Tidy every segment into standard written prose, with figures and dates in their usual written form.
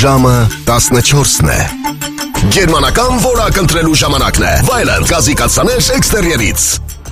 Ժամը 14-ն է։ Գերմանական որակ ընտրելու ժամանակն է։ Վայելանդ գազի կաթսաներ էքստերիերից։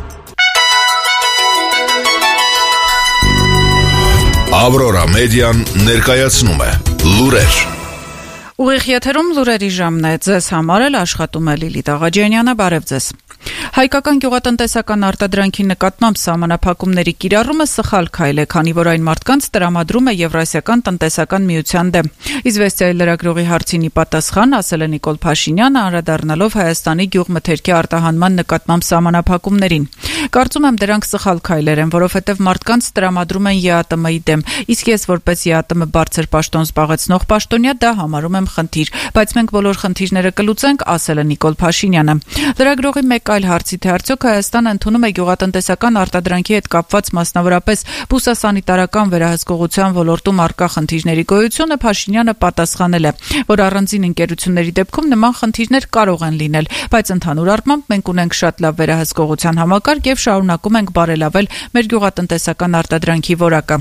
Ավրորա մեդիան ներկայացնում է լուրեր։ Ուղիղ եթերում լուրերի ժամն է, ձեզ համար էլ աշխատում է Լիլիթ Աղաջանյանը, բարև ձեզ։ Հայկական գյուղատնտեսական արտադրանքի նկատմամբ սահմանափակումների կիրառումը սխալ քայլ է, քանի որ այն մարդկանց տրամադրում է Եվրասիական տնտեսական միության դեմ։ Իզվեստիայի լրագրողի հարցին ի պատասխան ասել է Նիկոլ Փաշինյանը, անդրադառնալով Հայաստանի գյուղմթերքի արտահանման նկատմամբ սահմանափակումներին։ Կարծում եմ դրանք սխալ քայլեր են, որովհետև մարդկանց տրամադրում են ԵԱՏՄ-ի դեմ, իսկ ես որպես ԵԱՏՄ բարձր պաշտոն զբաղեցնող պաշտոնյա դա համարում եմ խնդիր, բայց մենք բոլոր խնդիրները կլուծենք, ասել է Նիկոլ Փաշինյանը։ Լրագրողի մեկ այլ հարցի թե արդյոք Հայաստանը ընդունում է գյուղատնտեսական արտադրանքի հետ կապված մասնավորապես բուսասանիտարական վերահսկողության ոլորտում առկա խնդիրների գոյությունը, Փաշինյանը պատասխանել է, որ առանձին ընկերությունների դեպքում նման խնդիրներ կարող են լինել, բայց ընդհանուր առմամբ մենք ունենք շատ լավ վերահսկողության համակարգ եւ շարունակում ենք բարելավել մեր գյուղատնտեսական արտադրանքի որակը։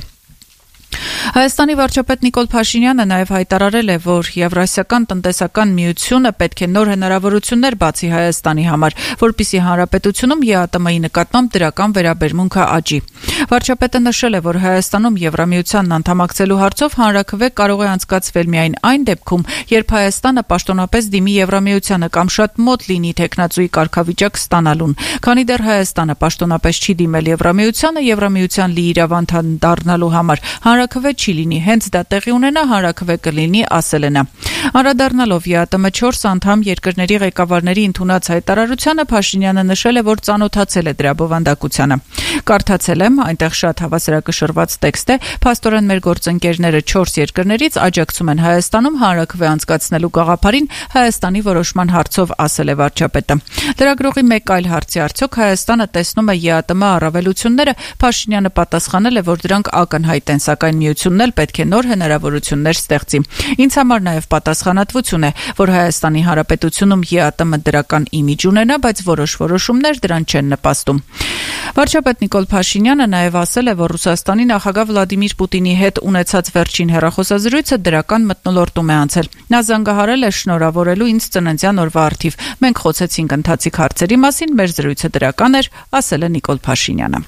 Հայաստանի վարչապետ Նիկոլ Փաշինյանը նաև հայտարարել է, որ Եվրասիական տնտեսական միությունը պետք է նոր հնարավորություններ բացի Հայաստանի համար, որպեսզի հանրապետությունում ԵԱՏՄ-ի նկատմամբ դրական վերաբերմունքը աճի։ Վարչապետը նշել է, որ Հայաստանում Եվրամիությանն անդամակցելու հարցով հանրաքվե կարող է անցկացվել միայն այն դեպքում, երբ Հայաստանը պաշտոնապես դիմի Եվրամիությանը կամ շատ մոտ լինի տեխնացուի կարգավիճակ ստանալուն։ Քանի դեռ Հայաստանը պաշտոնապես չի դիմել Եվրամիությանը, Եվրամիության լիիրավանդ դառնալու համար հանրաքվե չի լինի, հենց դա տեղի ունենա հանրաքվե կլինի, ասել է նա։ Անդրադառնալով ԵԱՏՄ 4 անդամ երկրների ղեկավարների ընդունած հայտարարությանը, Փաշինյանը նշել է, որ ծանոթացել է դրա բովանդակությանը։ Կարդացել եմ, այնտեղ շատ հավասարակշռված տեքստ է, փաստորեն մեր գործընկերները 4 երկրներից աջակցում են Հայաստանում հանրաքվե անցկացնելու գաղափարին Հայաստանի որոշման հարցով, ասել է վարչապետը։ Լրագրողի մեկ այլ հարցի արդյոք Հայաստանը տեսնում է ԵԱՏՄ առավելությունները, Փաշինյանը պատասխանել է, որ դրանք ակնհայտ են, սակայն միությունն էլ պետք է նոր հնարավորություններ ստեղծի։ Ինձ համար նաև պատասխանատվություն է, որ Հայաստանի Հանրապետությունում ԵԱՏՄ դրական իմիջ ունենա, բայց որոշ որոշումներ դրան չեն նպաստում։ Վարչապետ Նիկոլ Փաշինյանը նաև ասել է, որ Ռուսաստանի նախագահ Վլադիմիր Պուտինի հետ ունեցած վերջին հեռախոսազրույցը դրական մթնոլորտում է անցել։ Նա զանգահարել է շնորհավորելու ինձ ծննդյան օրվա առթիվ։ Մենք խոսեցինք ընթացիկ հարցերի մասին, մեր զրույցը դրական էր, ասել է Նիկոլ Փաշինյանը։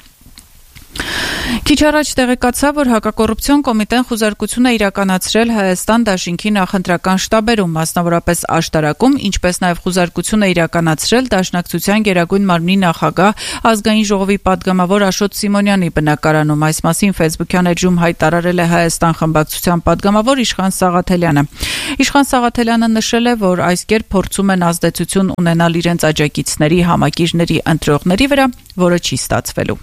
Քիչ առաջ տեղեկացավ, որ հակակոռուպցիոն կոմիտեն խուզարկություն է իրականացրել Հայաստան դաշինքի նախընտրական շտաբերում, մասնավորապես աշտարակում, ինչպես նաև խուզարկություն է իրականացրել Դաշնակցության Գերագույն մարմնի նախագահ Ազգային ժողովի պատգամավոր Աշոտ Սիմոնյանի բնակարանում։ Այս մասին Facebook-յան էջում հայտարարել է Հայաստան խմբակցության պատգամավոր Իշխան Սաղաթելյանը։ Իշխան Սաղաթելյանը նշել է, որ այս կերպ փորձում են ազդեցություն ունենալ իրենց աջակիցների, համակիրների, ընտրողների վրա, որը չի ստացվելու։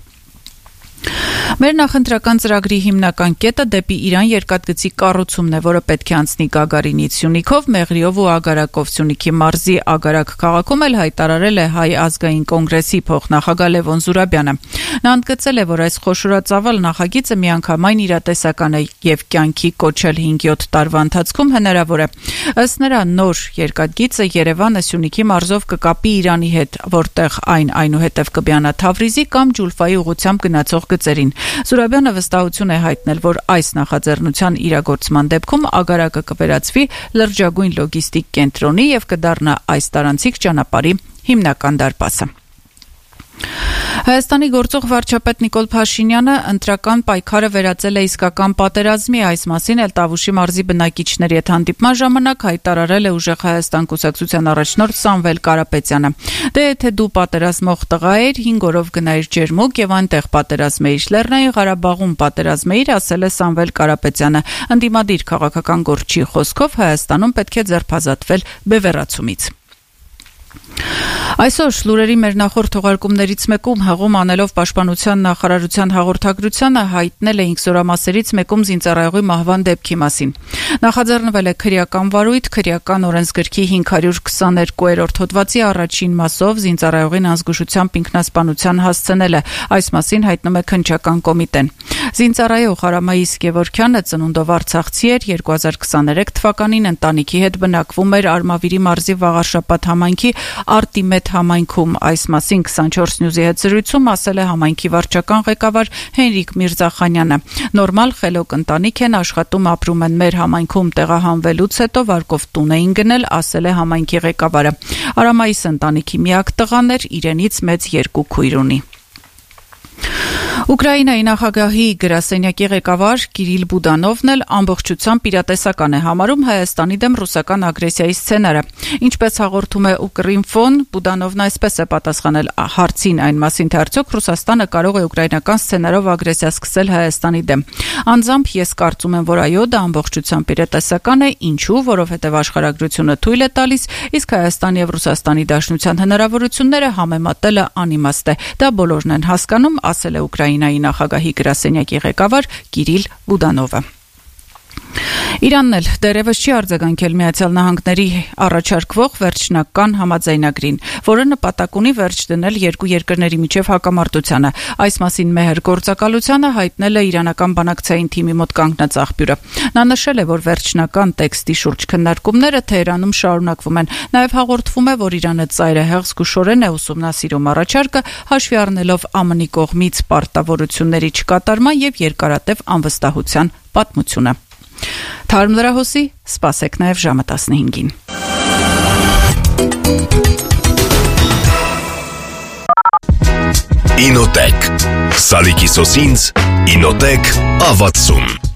Մեր նախընտրական ծրագրի հիմնական կետը դեպի Իրան երկաթգծի կառուցումն է, որը պետք է անցնի Գագարինից Սյունիքով, Մեղրիով ու Ագարակով։ Սյունիքի մարզի Ագարակ քաղաքում էլ հայտարարել է Հայ ազգային կոնգրեսի փոխնախագահ Լևոն Զուրաբյանը։ Նա ընդգծել է, որ այս խոշորածավալ նախագիծը միանգամայն իրատեսական է եւ կյանքի կոչել 5-7 տարվա ընթացքում հնարավոր է։ Ըստ նրա, նոր երկաթգիծը Երևանը Սյունիքի մարզով կկապի Իրանի հետ, որտեղ այն այնուհետև կբյանա Թավրիզի կամ Ջուլֆայի ուղղությամբ գնացող գծերին։ Զուրաբյանը վստահություն է հայտնել, որ այս նախաձեռնության իրագործման դեպքում Ագարակը կվերածվի լրջագույն լոգիստիկ կենտրոնի եւ կդառնա այս տարանցիկ ճանապարհի հիմնական դարպասը։ Հայաստանի գործող վարչապետ Նիկոլ Փաշինյանը ընտրական պայքարը վերածել է իսկական պատերազմի, այս մասին էլ Տավուշի մարզի բնակիչների հետ հանդիպման ժամանակ հայտարարել է Ուժեղ Հայաստան կուսակցության առաջնորդ Սամվել Կարապետյանը։ Դե եթե դու պատերազմող տղա էիր, 5 օրով գնայիր Ջերմուկ եւ այնտեղ պատերազմեիր, Լեռնային Ղարաբաղում պատերազմեիր, ասել է Սամվել Կարապետյանը։ Ընդդիմադիր քաղաքական գործչի խոսքով Հայաստանում պետք է ձերբազատվել բևեռացումից։ Այսօր լուրերի մեր նախորդ թողարկումներից մեկում հղում անելով Պաշտպանության նախարարության հաղորդագրությանը հայտնել էինք զորամասերից մեկում զինծառայողի մահվան դեպքի մասին։ Նախաձեռնվել է քրեական վարույթ, քրեական օրենսգրքի 522-րդ հոդվածի առաջին մասով զինծառայողին անզգուշությամբ ինքնասպանության հասցնելը։ Այս մասին հայտնում է քննչական կոմիտեն։ Զինծառայող Արամայիս Գևորգյանը ծնունդով արցախցի էր, 2023 թվականին ընտանիքի հետ բնակվում էր Արմավիրի մարզի Վաղարշապատ համայնքի Արտիմեդ համայնքում։ Այս մասին 24 News-ի հետ զրույցում ասել է համայնքի վարչական ղեկավար Հենրիկ Միրզախանյանը։ Նորմալ խելոք ընտանիք են, աշխատում ապրում են մեր համայնքում, տեղահանվելուց հետո վարկով տուն էին գնել, ասել է համայնքի ղեկավարը։ Արամայիս ընտանիքի միակ տղան էր, իրենից մեծ 2 քույր ունի։ Ուկրաինայի նախագահի գրասենյակի ղեկավար Կիրիլ Բուդանովն էլ ամբողջությամբ իրատեսական է համարում Հայաստանի դեմ ռուսական ագրեսիայի սցենարը։ Ինչպես հաղորդում է Ukrinfon, Բուդանովն այսպես է պատասխանել հարցին այն մասին, թե արդյոք Ռուսաստանը կարող է ուկրաինական սցենարով ագրեսիա սկսել Հայաստանի դեմ։ Անձամբ ես կարծում եմ, որ այո, դա ամբողջությամբ իրատեսական է, ինչու, որովհետև աշխարհագրությունը թույլ է տալիս, իսկ Հայաստանի եւ Ռուսաստանի Դաշնության հնարավորությունները համեմատելը անիմաստ է։ Դա բոլորն են հասկանում, ասել է Ուկրաինայի նախագահի գրասենյակի ղեկավար Կիրիլ Բուդանովը։ Իրանն էլ դեռևս չի արձագանքել Միացյալ Նահանգների առաջարկվող վերջնական համաձայնագրին, որը նպատակ ունի վերջ դնել երկու երկրների միջև հակամարտությանը։ Այս մասին Մեհեր գործակալությանը հայտնել է իրանական բանակցային թիմի մոտ կանգնած աղբյուրը։ Նա նշել է, որ վերջնական տեքստի շուրջ քննարկումները Թեհրանում շարունակվում են։ Նաև հաղորդվում է, որ Իրանը ծայրահեղ զգուշորեն է ուսումնասիրում առաջարկը, հաշվի առնելով ԱՄՆ-ի կողմից պարտավորությունների չկատարման եւ երկարատև անվստահության պատմությունը։ Թարմ լրահոսի սպասեք նաև ժամը 15-ին։ Ինոտեք Սալիկի սոսինձ Ինոտեք ավացում